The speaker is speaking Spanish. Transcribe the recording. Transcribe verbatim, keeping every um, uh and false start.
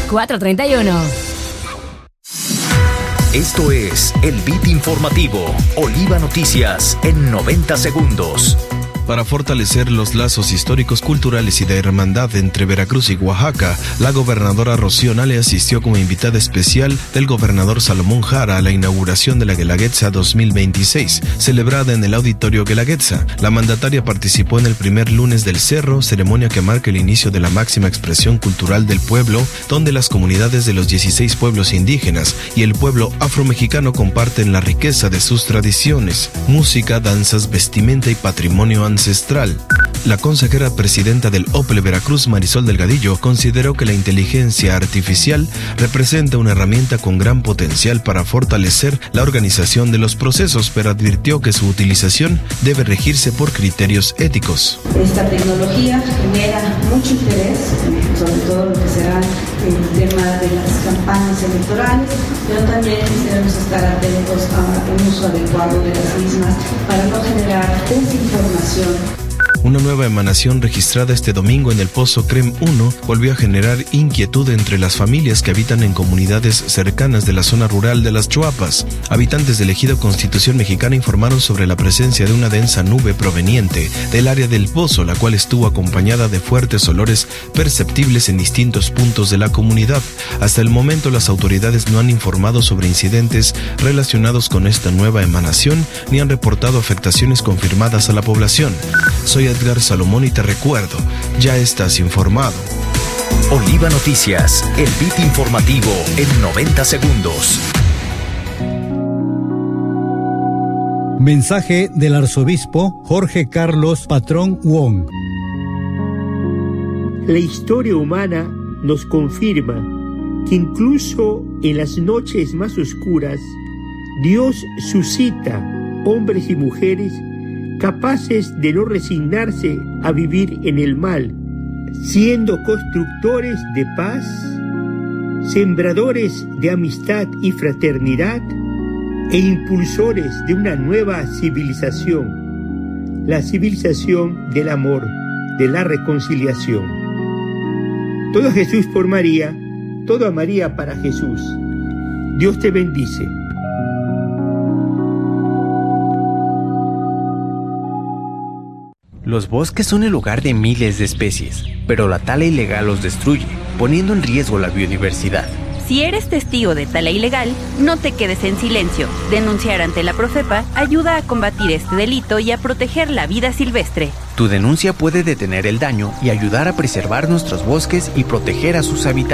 cuatro treinta y uno. Esto es el Beat Informativo, Oliva Noticias en noventa segundos. Para fortalecer los lazos históricos, culturales y de hermandad entre Veracruz y Oaxaca, la gobernadora Rocío Nale asistió como invitada especial del gobernador Salomón Jara a la inauguración de la Guelaguetza dos mil veintiséis, celebrada en el Auditorio Guelaguetza. La mandataria participó en el primer lunes del Cerro, ceremonia que marca el inicio de la máxima expresión cultural del pueblo, donde las comunidades de los dieciséis pueblos indígenas y el pueblo afromexicano comparten la riqueza de sus tradiciones, música, danzas, vestimenta y patrimonio ancestral. ancestral. La consejera presidenta del O P L E Veracruz, Marisol Delgadillo, consideró que la inteligencia artificial representa una herramienta con gran potencial para fortalecer la organización de los procesos, pero advirtió que su utilización debe regirse por criterios éticos. Esta tecnología genera mucho interés, sobre todo lo que será el tema de las campañas electorales, pero también debemos estar atentos a un uso adecuado de las mismas para no generar desinformación. Una nueva emanación registrada este domingo en el Pozo Crem uno volvió a generar inquietud entre las familias que habitan en comunidades cercanas de la zona rural de Las Chuapas. Habitantes del ejido Constitución Mexicana informaron sobre la presencia de una densa nube proveniente del área del pozo, la cual estuvo acompañada de fuertes olores perceptibles en distintos puntos de la comunidad. Hasta el momento, las autoridades no han informado sobre incidentes relacionados con esta nueva emanación ni han reportado afectaciones confirmadas a la población. Soy Edgar Salomón y te recuerdo, ya estás informado. Oliva Noticias, el Beat Informativo en noventa segundos. Mensaje del arzobispo Jorge Carlos Patrón Wong. La historia humana nos confirma que incluso en las noches más oscuras, Dios suscita hombres y mujeres capaces de no resignarse a vivir en el mal, siendo constructores de paz, sembradores de amistad y fraternidad e impulsores de una nueva civilización, la civilización del amor, de la reconciliación. Todo a Jesús por María, todo a María para Jesús. Dios te bendice. Los bosques son el hogar de miles de especies, pero la tala ilegal los destruye, poniendo en riesgo la biodiversidad. Si eres testigo de tala ilegal, no te quedes en silencio. Denunciar ante la Profepa ayuda a combatir este delito y a proteger la vida silvestre. Tu denuncia puede detener el daño y ayudar a preservar nuestros bosques y proteger a sus habitantes.